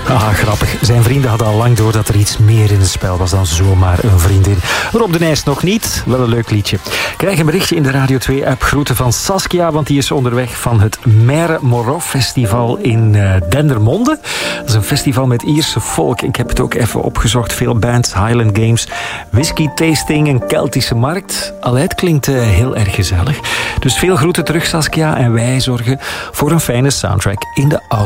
Ah, grappig. Zijn vrienden hadden al lang door dat er iets meer in het spel was dan zomaar een vriendin. Rob de Nijs nog niet. Wel een leuk liedje. Krijg een berichtje in de Radio 2-app. Groeten van Saskia, want die is onderweg van het Mère Moreau Festival in Dendermonde. Dat is een festival met Ierse volk. Ik heb het ook even opgezocht. Veel bands, Highland Games, whisky tasting, een Keltische markt. Aleid klinkt heel erg gezellig. Dus veel groeten terug, Saskia. En wij zorgen voor een fijne soundtrack in de auto.